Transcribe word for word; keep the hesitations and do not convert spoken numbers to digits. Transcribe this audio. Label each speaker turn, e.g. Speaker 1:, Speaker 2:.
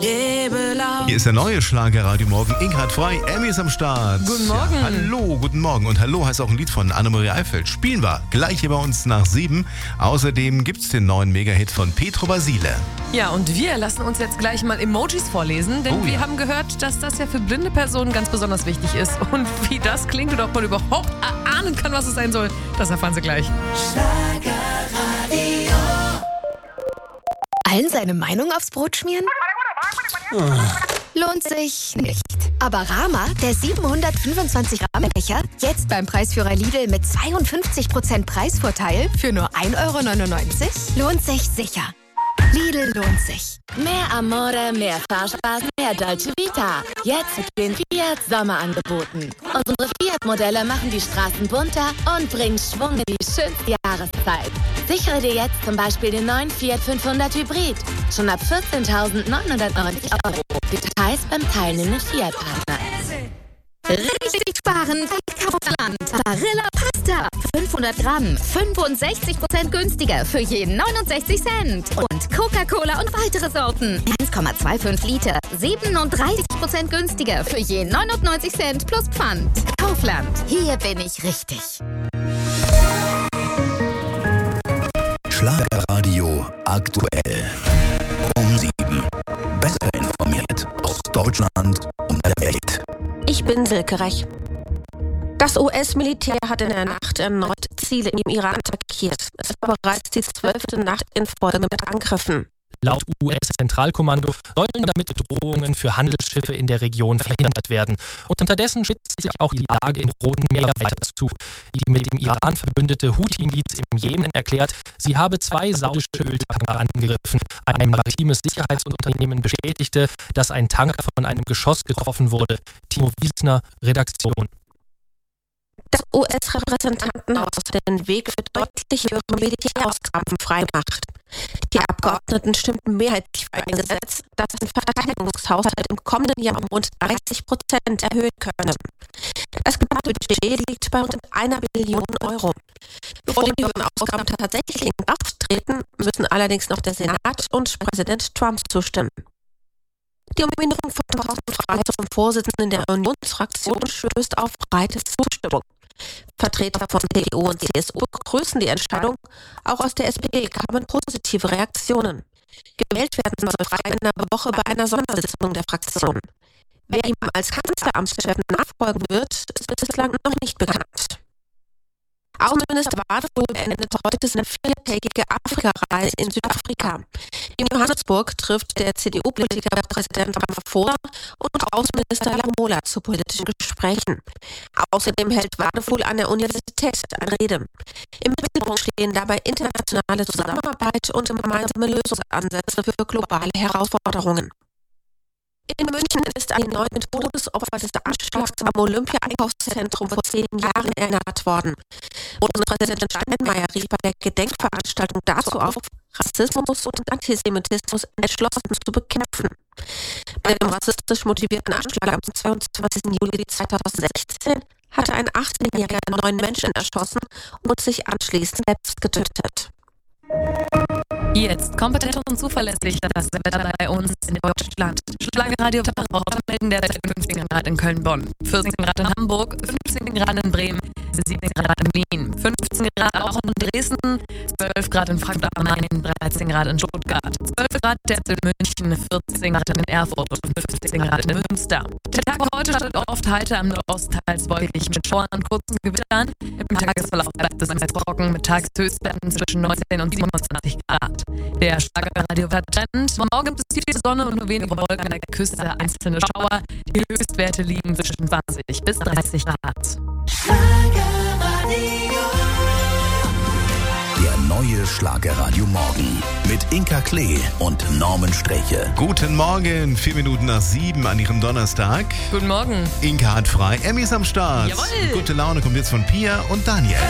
Speaker 1: lebe laut.
Speaker 2: Hier ist der neue Schlager Radio Morgen. Inka hat frei, Emmy ist am Start.
Speaker 1: Guten Morgen.
Speaker 2: Ja, hallo, guten Morgen. Und hallo heißt auch ein Lied von Annemarie Eifeld. Spielen wir gleich hier bei uns nach sieben. Außerdem gibt's den neuen Mega-Hit von Petro Basile.
Speaker 1: Ja, und wir lassen uns jetzt gleich mal Emojis vorlesen, denn
Speaker 2: Oh,
Speaker 1: wir
Speaker 2: ja.
Speaker 1: haben gehört, dass das ja für blinde Personen ganz besonders wichtig ist. Und wie das klingt und ob man überhaupt erahnen kann, was es sein soll, das erfahren Sie gleich.
Speaker 3: Allen seine Meinung aufs Brot schmieren? Lohnt sich nicht. Aber Rama, der siebenhundertfünfundzwanzig Gramm Becher, jetzt beim Preisführer Lidl mit zweiundfünfzig Prozent Preisvorteil für nur ein Euro neunundneunzig, lohnt sich sicher. Lidl lohnt sich.
Speaker 4: Mehr Amore, mehr Fahrspaß, mehr Dolce Vita. Jetzt mit den Fiat Sommerangeboten. Unsere Fiat-Modelle machen die Straßen bunter und bringen Schwung in die schönste Jahreszeit. Sichere dir jetzt zum Beispiel den neuen Fiat fünfhundert Hybrid. Schon ab vierzehntausendneunhundertneunzig Euro. Details beim teilnehmenden Fiat-Partner.
Speaker 3: Richtig sparen bei Kaufland. Barilla Pasta. fünfhundert Gramm. fünfundsechzig Prozent günstiger für jeden neunundsechzig Cent. Und Coca-Cola und weitere Sorten. eins Komma fünfundzwanzig Liter. siebenunddreißig Prozent günstiger für jeden neunundneunzig Cent plus Pfand. Kaufland. Hier bin ich richtig.
Speaker 5: Schlagerradio aktuell. Um sieben. Besser informiert aus Deutschland und der Welt.
Speaker 6: Ich bin Silke Reich. Das U S-Militär hat in der Nacht erneut Ziele im Iran attackiert. Es war bereits die zwölfte Nacht in Folge mit Angriffen.
Speaker 7: Laut U S-Zentralkommando sollen damit Bedrohungen für Handelsschiffe in der Region verhindert werden. Und unterdessen spitzt sich auch die Lage im Roten Meer weiter zu. Die mit dem Iran verbündete Houthi-Miliz im Jemen erklärt, sie habe zwei saudische Öltanker angegriffen. Ein maritimes Sicherheitsunternehmen bestätigte, dass ein Tanker von einem Geschoss getroffen wurde. Timo Wiesner, Redaktion.
Speaker 6: Das U S-Repräsentantenhaus hat den Weg für deutlich höhere Militärausgaben freigemacht. Die Abgeordneten stimmten mehrheitlich für ein Gesetz, das den Verteidigungshaushalt im kommenden Jahr um rund dreißig Prozent erhöhen könne. Das geplante Budget liegt bei rund einer Billion Euro. Bevor die höheren Ausgaben tatsächlich in Kraft treten, müssen allerdings noch der Senat und Präsident Trump zustimmen. Die Umbenennung von Thorsten Frey zum Vorsitzenden der Unionsfraktion stößt auf breite Zustimmung. Vertreter von C D U und C S U begrüßen die Entscheidung. Auch aus der S P D kamen positive Reaktionen. Gewählt werden soll Frey in einer Woche bei einer Sondersitzung der Fraktion. Wer ihm als Kanzleramtschef nachfolgen wird, ist bislang noch nicht bekannt. Außenminister Wadefuhl beendet heute seine viertägige Afrika-Reise in Südafrika. In Johannesburg trifft der C D U-Politiker Präsident Ramaphosa und Außenminister Lamola zu politischen Gesprächen. Außerdem hält Wadefuhl an der Universität eine Rede. Im Mittelpunkt stehen dabei internationale Zusammenarbeit und gemeinsame Lösungsansätze für globale Herausforderungen. In München ist ein neues Todesopfer des Anschlags am Olympia-Einkaufszentrum vor zehn Jahren erinnert worden. Bundespräsident Steinmeier rief bei der Gedenkveranstaltung dazu auf, Rassismus und Antisemitismus entschlossen zu bekämpfen. Bei dem rassistisch motivierten Anschlag am zweiundzwanzigsten Juli zweitausendsechzehn hatte ein achtzehnjähriger neun Menschen erschossen und sich anschließend selbst getötet.
Speaker 1: Jetzt kompetent und zuverlässig das Wetter bei uns in Deutschland. Schlagerradio Wetterwoche melden derzeit fünfzehn Grad in Köln-Bonn, vierzehn Grad in Hamburg, fünfzehn Grad in Bremen, siebzehn Grad in Wien, fünfzehn Grad auch in Dresden, zwölf Grad in Frankfurt am Main, dreizehn Grad in Stuttgart, zwölf Grad jetzt in München, vierzehn Grad in Erfurt und fünfzehn Grad in Münster. Der Tag heute startet oft heiter am Nordosten, teils wolkig mit Schauern und kurzen Gewittern. Im Tagesverlauf bleibt es meist trocken mit Tageshöchstwerten zwischen neunzehn und siebenundzwanzig Grad. Der Schlagerradio-Trend. Morgen gibt es viel Sonne und nur wenige Wolken an der Küste, einzelne Schauer. Die Höchstwerte liegen zwischen zwanzig bis dreißig Grad.
Speaker 5: Der neue Schlagerradio Morgen mit Inka Klee und Norman Streche.
Speaker 2: Guten Morgen, vier Minuten nach sieben an Ihrem Donnerstag.
Speaker 1: Guten Morgen.
Speaker 2: Inka hat frei, Emmy ist am Start.
Speaker 1: Jawohl.
Speaker 2: Gute Laune kommt jetzt von Pia und Daniel.